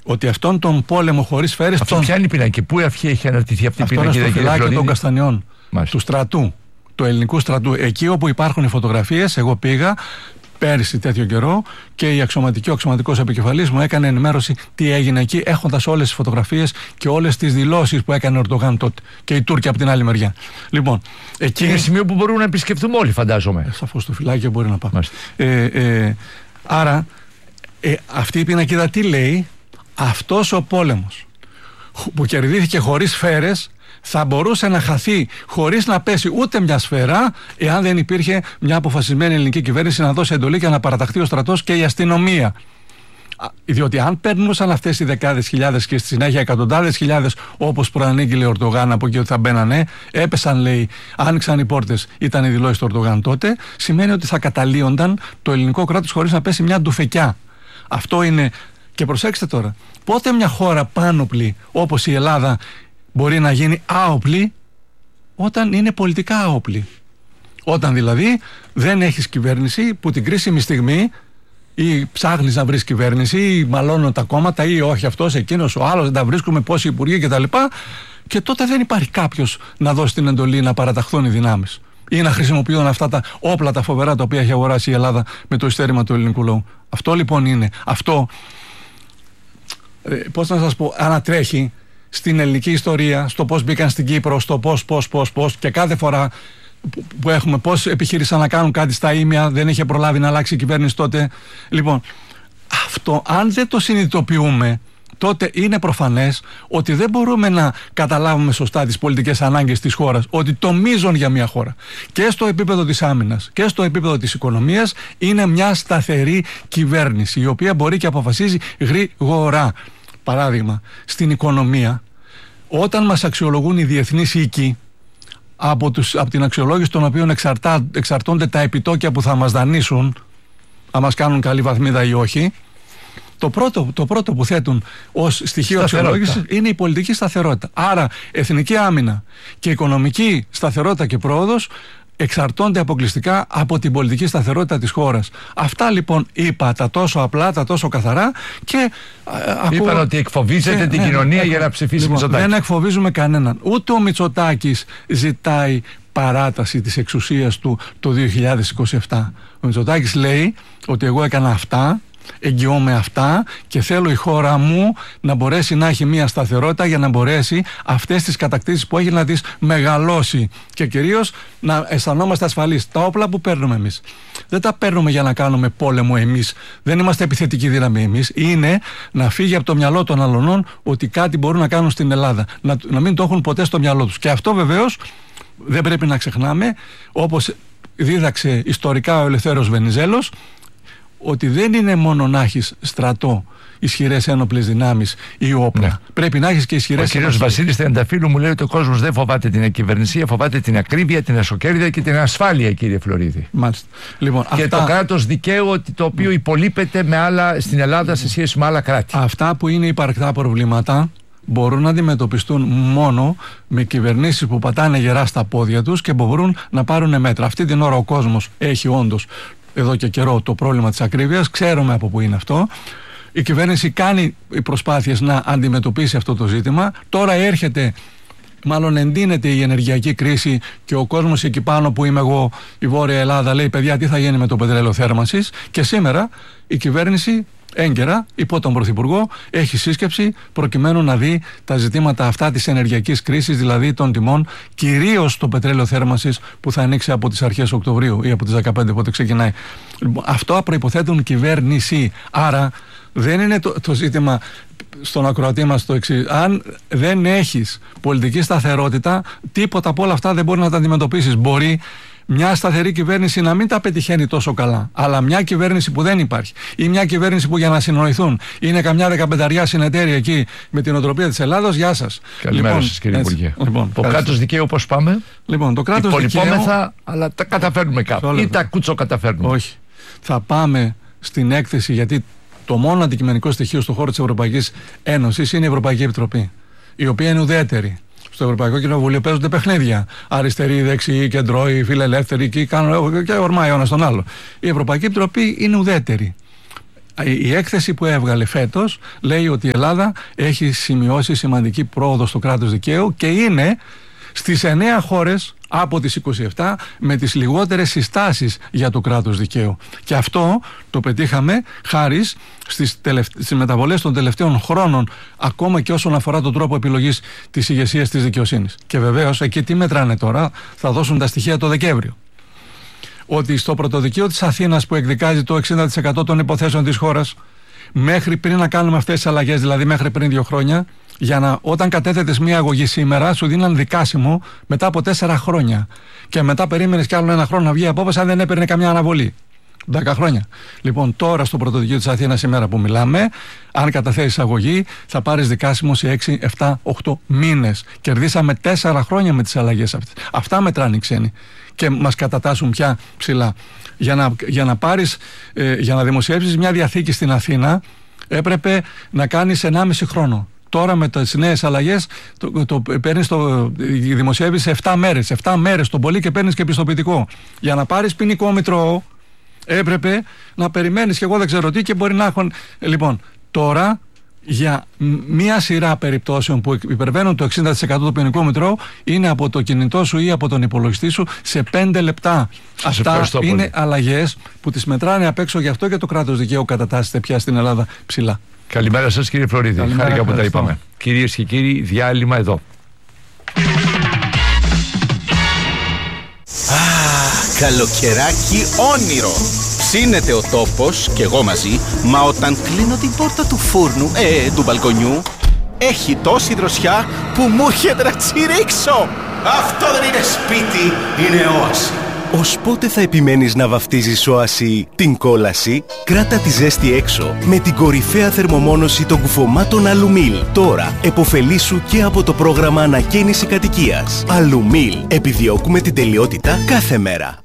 ότι αυτόν τον πόλεμο χωρίς σφαίρες. Αυτό ποια είναι η πινακή, πού έχει αναρτηθεί αυτή η πινακή? Αυτό είναι στο φυλάκιο των Καστανιών, του στρατού, του ελληνικού στρατού. Εκεί όπου υπάρχουν οι φωτογραφίες, εγώ πήγα πέρυσι τέτοιο καιρό και ο αξιωματικός επικεφαλής μου έκανε ενημέρωση τι έγινε εκεί, έχοντας όλες τις φωτογραφίες και όλες τις δηλώσεις που έκανε ο Ερντογάν τότε και οι Τούρκοι από την άλλη μεριά. Λοιπόν, εκεί είναι σημείο που μπορούμε να επισκεφτούμε όλοι, φαντάζομαι. Σαφώς στο φυλάκιο μπορεί να πάμε. Άρα, αυτή η πινακίδα τι λέει? Αυτός ο πόλεμος που κερδίθηκε χωρίς σφαίρες θα μπορούσε να χαθεί χωρίς να πέσει ούτε μια σφαίρα, εάν δεν υπήρχε μια αποφασισμένη ελληνική κυβέρνηση να δώσει εντολή και να παραταχθεί ο στρατός και η αστυνομία. Διότι αν περνούσαν αυτές οι δεκάδες χιλιάδες και στη συνέχεια εκατοντάδες χιλιάδες, όπως προανήγγειλε ο Ερντογάν από εκεί ότι θα μπαίνανε, έπεσαν, λέει, άνοιξαν οι πόρτες, ήταν οι δηλώσεις του Ερντογάν τότε, σημαίνει ότι θα καταλύονταν το ελληνικό κράτος χωρίς να πέσει μια ντουφεκιά. Αυτό είναι. Και προσέξτε τώρα, πότε μια χώρα πάνωπλη όπως η Ελλάδα μπορεί να γίνει άοπλη? Όταν είναι πολιτικά άοπλη. Όταν δηλαδή δεν έχεις κυβέρνηση που την κρίσιμη στιγμή ή ψάχνεις να βρεις κυβέρνηση ή μαλώνουν τα κόμματα ή όχι αυτός, εκείνος, ο άλλος, δεν τα βρίσκουμε, πόσοι υπουργοί κτλ. Και τότε δεν υπάρχει κάποιος να δώσει την εντολή να παραταχθούν οι δυνάμεις ή να χρησιμοποιούν αυτά τα όπλα τα φοβερά τα οποία έχει αγοράσει η Ελλάδα με το ειστέρημα του ελληνικού λαού. Αυτό λοιπόν είναι. Αυτό, πώς να σας πω, ανατρέχει στην ελληνική ιστορία, στο πώς μπήκαν στην Κύπρο, στο πώς και κάθε φορά που έχουμε πώς επιχείρησαν να κάνουν κάτι στα ήμια, δεν είχε προλάβει να αλλάξει η κυβέρνηση τότε. Λοιπόν, αυτό αν δεν το συνειδητοποιούμε, τότε είναι προφανές ότι δεν μπορούμε να καταλάβουμε σωστά τις πολιτικές ανάγκες της χώρας, ότι το μείζον για μια χώρα και στο επίπεδο της άμυνας και στο επίπεδο της οικονομίας είναι μια σταθερή κυβέρνηση η οποία μπορεί και αποφασίζει γρήγορα. Παράδειγμα, στην οικονομία, όταν μας αξιολογούν οι διεθνείς οίκοι, από την αξιολόγηση των οποίων εξαρτώνται τα επιτόκια που θα μας δανείσουν, αν μας κάνουν καλή βαθμίδα ή όχι, το πρώτο που θέτουν ως στοιχείο αξιολόγησης είναι η πολιτική σταθερότητα. Άρα, εθνική άμυνα και οικονομική σταθερότητα και πρόοδος εξαρτώνται αποκλειστικά από την πολιτική σταθερότητα της χώρας. Αυτά λοιπόν είπα, τα τόσο απλά, τα τόσο καθαρά και είπαν ότι εκφοβίζετε την κοινωνία για να ψηφίσει Μητσοτάκη. Δεν εκφοβίζουμε κανέναν. Ούτε ο Μητσοτάκης ζητάει παράταση της εξουσίας του το 2027. Ο Μητσοτάκης λέει ότι εγώ έκανα αυτά, εγγυώμαι αυτά και θέλω η χώρα μου να μπορέσει να έχει μια σταθερότητα για να μπορέσει αυτές τις κατακτήσεις που έχει να τις μεγαλώσει και κυρίως να αισθανόμαστε ασφαλείς. Τα όπλα που παίρνουμε εμείς δεν τα παίρνουμε για να κάνουμε πόλεμο εμείς, δεν είμαστε επιθετική δύναμη εμείς, είναι να φύγει από το μυαλό των αλλωνών ότι κάτι μπορούν να κάνουν στην Ελλάδα, να μην το έχουν ποτέ στο μυαλό τους. Και αυτό βεβαίως δεν πρέπει να ξεχνάμε, όπως δίδαξε ιστορικά ο Ελευθέρος Βενιζέλος, ότι δεν είναι μόνο να έχεις στρατό, ισχυρές ένοπλες δυνάμεις ή όπλα. Ναι. Πρέπει να έχεις και ισχυρές. Ο κύριος Βασίλης Τριανταφύλου μου λέει ότι ο κόσμος δεν φοβάται την ακυβερνησία, φοβάται την ακρίβεια, την ασοκέρδεια και την ασφάλεια, κύριε Φλωρίδη. Μάλιστα. Λοιπόν, και το κράτος δικαίου, το οποίο υπολείπεται με άλλα στην Ελλάδα σε σχέση με άλλα κράτη. Αυτά που είναι υπαρκτά προβλήματα μπορούν να αντιμετωπιστούν μόνο με κυβερνήσεις που πατάνε γερά στα πόδια τους και μπορούν να πάρουν μέτρα. Αυτή την ώρα ο κόσμος έχει όντως εδώ και καιρό το πρόβλημα της ακρίβειας, ξέρουμε από πού είναι αυτό. Η κυβέρνηση κάνει προσπάθειες να αντιμετωπίσει αυτό το ζήτημα. Τώρα έρχεται, μάλλον εντείνεται η ενεργειακή κρίση και ο κόσμος εκεί πάνω που είμαι εγώ, η Βόρεια Ελλάδα, λέει παιδιά τι θα γίνει με το πετρέλαιο θέρμανσης, και σήμερα η κυβέρνηση έγκαιρα υπό τον Πρωθυπουργό έχει σύσκεψη προκειμένου να δει τα ζητήματα αυτά της ενεργειακής κρίσης, δηλαδή των τιμών, κυρίως το πετρέλαιο θέρμανσης που θα ανοίξει από τις αρχές Οκτωβρίου ή από τις 15 πότε ξεκινάει. Αυτό προϋποθέτουν κυβέρνηση. Άρα δεν είναι το ζήτημα στον ακροατή μας το εξής. Αν δεν έχεις πολιτική σταθερότητα, τίποτα από όλα αυτά δεν μπορεί να τα αντιμετωπίσεις. Μπορεί μια σταθερή κυβέρνηση να μην τα πετυχαίνει τόσο καλά, αλλά μια κυβέρνηση που δεν υπάρχει ή μια κυβέρνηση που για να συνοηθούν είναι καμιά 15 συνεταίρια εκεί με την οτροπία της Ελλάδος, γεια σας. Καλημέρα σας, κύριε Υπουργέ. Το κράτος δικαίου πώς πάμε? Λοιπόν, το κράτος δικαίου, αλλά τα καταφέρνουμε κάπου ή τα κούτσο καταφέρνουμε? Όχι. Θα πάμε στην έκθεση, γιατί το μόνο αντικειμενικό στοιχείο στον χώρο της Ευρωπαϊκής Ένωσης είναι η Ευρωπαϊκή Επιτροπή, η οποία είναι ουδέτερη. Στο Ευρωπαϊκό Κοινοβούλιο παίζονται παιχνίδια. Αριστεροί, δεξιοί, κεντρώοι, φιλελεύθεροι και ορμάει ο ένας τον άλλο. Η Ευρωπαϊκή Επιτροπή είναι ουδέτερη. Η έκθεση που έβγαλε φέτος λέει ότι η Ελλάδα έχει σημειώσει σημαντική πρόοδο στο κράτος δικαίου και είναι στις 9 χώρες από τις 27 με τις λιγότερες συστάσεις για το κράτος δικαίου. Και αυτό το πετύχαμε χάρη στις μεταβολές των τελευταίων χρόνων, ακόμα και όσον αφορά τον τρόπο επιλογής της ηγεσίας της δικαιοσύνης. Και βεβαίως εκεί τι μετράνε τώρα, θα δώσουν τα στοιχεία το Δεκέμβριο. Ότι στο πρωτοδικείο της Αθήνας που εκδικάζει το 60% των υποθέσεων της χώρας, μέχρι πριν να κάνουμε αυτές τις αλλαγές, δηλαδή μέχρι πριν 2 χρόνια, όταν κατέθετες μία αγωγή σήμερα, σου δίναν δικάσιμο μετά από 4 χρόνια. Και μετά περίμενες κι άλλο 1 χρόνο να βγει η απόφαση, αν δεν έπαιρνε καμιά αναβολή. 10 χρόνια. Λοιπόν, τώρα στο πρωτοδικείο της Αθήνας, σήμερα που μιλάμε, αν καταθέσεις αγωγή, θα πάρεις δικάσιμο σε 6, 7, 8 μήνες. Κερδίσαμε 4 χρόνια με τις αλλαγές αυτές. Αυτά μετράνε οι ξένοι. Και μας κατατάσσουν πια ψηλά. Για να δημοσιεύσεις μια διαθήκη στην Αθήνα, έπρεπε να κάνεις 1,5 χρόνο. Τώρα με τις νέες αλλαγές δημοσιεύεις 7 μέρες. 7 μέρες τον πολύ και παίρνεις και πιστοποιητικό. Για να πάρεις ποινικό μητρό έπρεπε να περιμένεις και εγώ δεν ξέρω τι και μπορεί να έχουν. Λοιπόν, τώρα για μία σειρά περιπτώσεων που υπερβαίνουν το 60% του ποινικού μητρώου είναι από το κινητό σου ή από τον υπολογιστή σου σε 5 λεπτά. Αυτά είναι αλλαγές που τις μετράνε απ' έξω, γι' αυτό και το κράτος δικαίου κατατάσσεται πια στην Ελλάδα ψηλά. Καλημέρα σας κύριε Φλωρίδη, χάρηκα που τα είπαμε. Κυρίες και κύριοι, διάλειμμα εδώ. Καλοκαιράκι όνειρο. Ψήνεται ο τόπος και εγώ μαζί, μα όταν κλείνω την πόρτα του φούρνου, του μπαλκονιού, έχει τόση δροσιά που μου έρχεται να τσιρίξω. Αυτό δεν είναι σπίτι, είναι όαση. Ως πότε θα επιμένεις να βαφτίζεις όαση την κόλαση? Κράτα τη ζέστη έξω με την κορυφαία θερμομόνωση των κουφωμάτων Αλουμίλ. Τώρα εποφελήσου και από το πρόγραμμα ανακαίνιση κατοικίας. Αλουμίλ. Επιδιώκουμε την τελειότητα κάθε μέρα.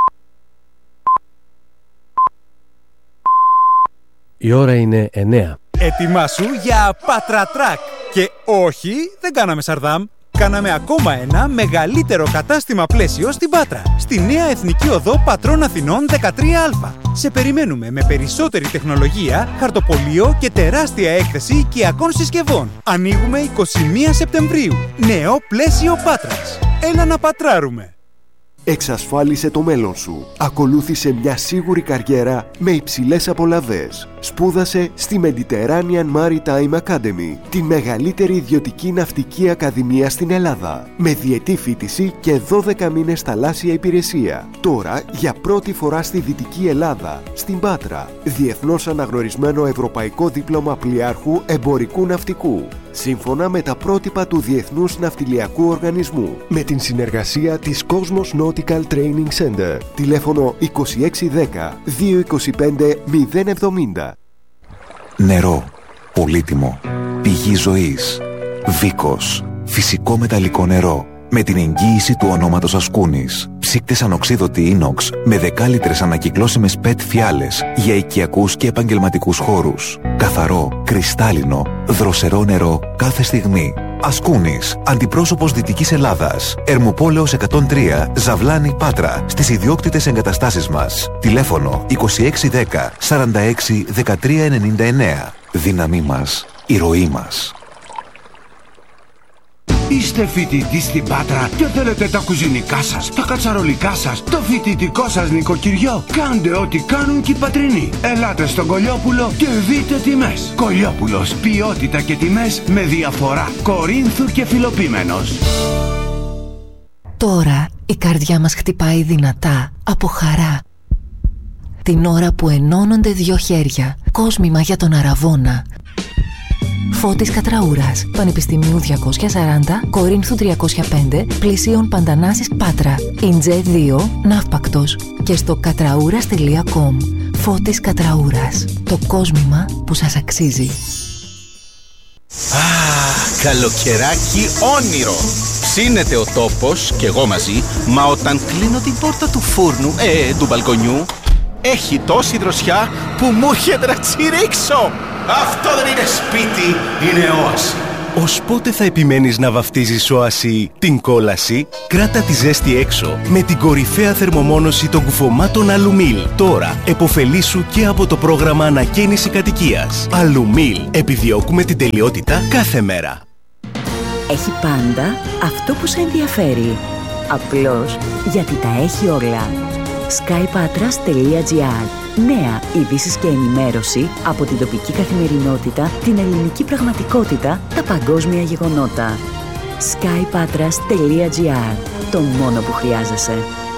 Η ώρα είναι 9. Ετοιμάσου για Πατρατράκ. Και όχι, δεν κάναμε Σαρδάμ. Κάναμε ακόμα ένα μεγαλύτερο κατάστημα πλαίσιο στην Πάτρα, στη νέα Εθνική Οδό Πατρών Αθηνών 13α. Σε περιμένουμε με περισσότερη τεχνολογία, χαρτοπολείο και τεράστια έκθεση οικιακών συσκευών. Ανοίγουμε 21 Σεπτεμβρίου. Νέο πλαίσιο Πάτρας. Έλα να πατράρουμε. Εξασφάλισε το μέλλον σου. Ακολούθησε μια σίγουρη καριέρα με υψηλές απολαβές. Σπούδασε στη Mediterranean Maritime Academy, τη μεγαλύτερη ιδιωτική ναυτική ακαδημία στην Ελλάδα, με διετή φοιτηση και 12 μήνες θαλάσσια υπηρεσία. Τώρα, για πρώτη φορά στη Δυτική Ελλάδα, στην Πάτρα, διεθνώς αναγνωρισμένο ευρωπαϊκό δίπλωμα πλοιάρχου εμπορικού ναυτικού, σύμφωνα με τα πρότυπα του Διεθνούς Ναυτιλιακού Οργανισμού, με την συνεργασία της Cosmos Nautical Training Center. Τηλέφωνο 2610 225 070. Νερό. Πολύτιμο. Πηγή ζωής. Βίκος. Φυσικό μεταλλικό νερό. Με την εγγύηση του ονόματος Ασκούνης. Ψύκτες ανοξίδωτη ίνοξ με 10 λίτρες ανακυκλώσιμες PET φιάλες για οικιακούς και επαγγελματικούς χώρους. Καθαρό, κρυστάλλινο, δροσερό νερό κάθε στιγμή. Ασκούνης, αντιπρόσωπος Δυτικής Ελλάδας. Ερμοπόλεως 103, Ζαβλάνη, Πάτρα. Στις ιδιόκτητες εγκαταστάσεις μας. Τηλέφωνο 2610 46 13 99. Δύναμή μας, η ροή μας. Είστε φοιτητής στην Πάτρα και θέλετε τα κουζινικά σας, τα κατσαρολικά σας, το φοιτητικό σας νοικοκυριό? Κάντε ό,τι κάνουν και οι πατρινοί. Ελάτε στον Κολιόπουλο και δείτε τιμές. Κολιόπουλος, ποιότητα και τιμές με διαφορά. Κορίνθου και Φιλοπίμενος. Τώρα η καρδιά μας χτυπάει δυνατά από χαρά. Την ώρα που ενώνονται 2 χέρια. Κόσμημα για τον Αραβώνα. Φώτης Κατραούρας, Πανεπιστημίου 240, Κορίνθου 305, Πλησίων Παντανάσης Πάτρα, Ιντζέ 2, Ναύπακτος και στο κατραούρας.com. Φώτης Κατραούρας, το κόσμημα που σας αξίζει. Καλοκαιράκι όνειρο. Ψήνεται ο τόπος και εγώ μαζί, μα όταν κλείνω την πόρτα του φούρνου, του μπαλκονιού, έχει τόση δροσιά που μου έρχεται να τσιρίξω. Αυτό δεν είναι σπίτι, είναι όαση. Ως πότε θα επιμένεις να βαφτίζεις όαση την κόλαση? Κράτα τη ζέστη έξω με την κορυφαία θερμομόνωση των κουφωμάτων Αλουμίλ. Τώρα εποφελήσου και από το πρόγραμμα ανακαίνιση κατοικίας. Αλουμίλ. Επιδιώκουμε την τελειότητα κάθε μέρα. Έχει πάντα αυτό που σε ενδιαφέρει. Απλώς γιατί τα έχει όλα. skypatras.gr. Νέα ειδήσεις και ενημέρωση από την τοπική καθημερινότητα, την ελληνική πραγματικότητα, τα παγκόσμια γεγονότα. skypatras.gr. Το μόνο που χρειάζεσαι.